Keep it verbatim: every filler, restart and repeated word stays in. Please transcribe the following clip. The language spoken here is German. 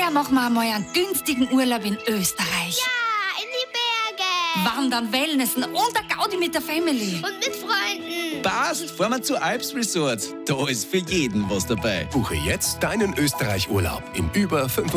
Heuer machen wir einmal einen günstigen Urlaub in Österreich. Ja, in die Berge. Wandern, Wellnessen und der Gaudi mit der Family. Und mit Freunden. Passt, fahren wir zu Alps Resort. Da ist für jeden was dabei. Buche jetzt deinen Österreich-Urlaub in über